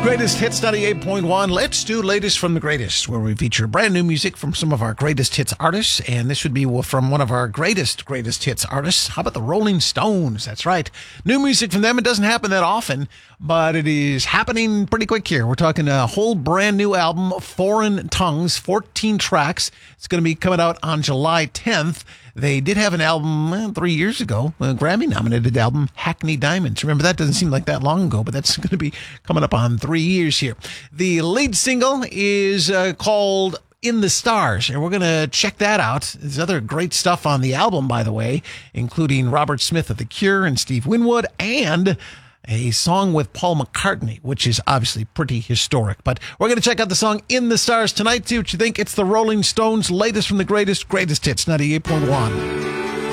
Greatest Hits 98.1. Let's do Latest from the Greatest, where we feature brand new music from some of our greatest hits artists. And this would be from one of our greatest hits artists. How about the Rolling Stones? That's right. New music from them. It doesn't happen that often, but it is happening pretty quick here. We're talking a whole brand new album, Foreign Tongues, 14 tracks. It's going to be coming out on July 10th. They did have an album 3 years ago, a Grammy-nominated album, Hackney Diamonds. Remember, that doesn't seem like that long ago, but that's going to be coming up on 3 years here. The lead single is called In the Stars, and we're going to check that out. There's other great stuff on the album, by the way, including Robert Smith of The Cure and Steve Winwood, and a song with Paul McCartney, which is obviously pretty historic. But we're going to check out the song In the Stars tonight. See what you think. It's the Rolling Stones' latest from the greatest hits, 98.1.